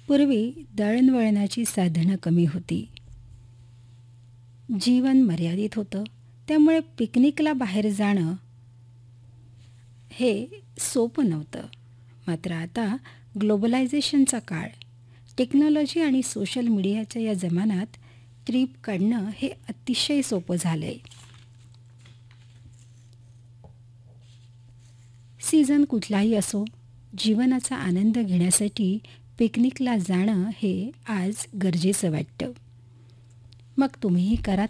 पूर्वी दळणवळणाची साधनं कमी होती. जीवन मर्यादित होतं. त्यामुळे पिकनिकला बाहेर जाणं हे सोपं नव्हतं. मात्र आता ग्लोबलायझेशनचा काळ, टेक्नॉलॉजी आणि सोशल मीडियाच्या या जमान्यात ट्रिप काढणं हे अतिशय सोपं झालं आहे. सीझन कुठलाही असो, जीवनाचा आनंद घेण्यासाठी पिकनिकला जाणं हे आज गरजेचं वाटतं. मग तुम्हीही करा